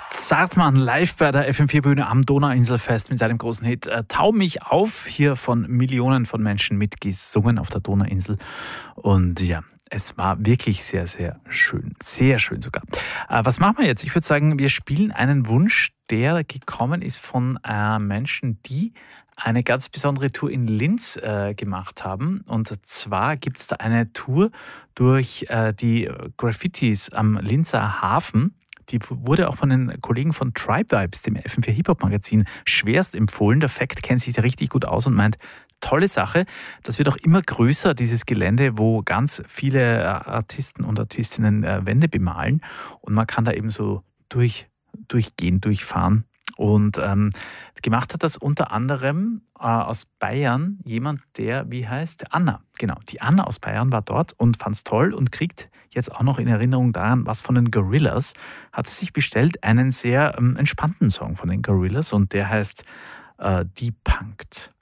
Zartmann live bei der FM4-Bühne am Donauinselfest mit seinem großen Hit Tau mich auf, hier von Millionen von Menschen mitgesungen auf der Donauinsel. Und ja, es war wirklich sehr, sehr schön sogar. Was machen wir jetzt? Ich würde sagen, wir spielen einen Wunsch, der gekommen ist von Menschen, die eine ganz besondere Tour in Linz gemacht haben. Und zwar gibt es da eine Tour durch die Graffitis am Linzer Hafen. Die wurde auch von den Kollegen von Tribe Vibes, dem FM4 Hip-Hop-Magazin, schwerst empfohlen. Der Fact kennt sich da richtig gut aus und meint, tolle Sache. Das wird auch immer größer, dieses Gelände, wo ganz viele Artisten und Artistinnen Wände bemalen. Und man kann da eben so durchgehen, durchfahren. Und gemacht hat das unter anderem aus Bayern jemand, der, wie heißt, Anna. Genau, die Anna aus Bayern war dort und fand es toll und kriegt jetzt auch noch in Erinnerung daran, was von den Gorillas, hat sie sich bestellt, einen sehr entspannten Song von den Gorillas und der heißt Depunkt.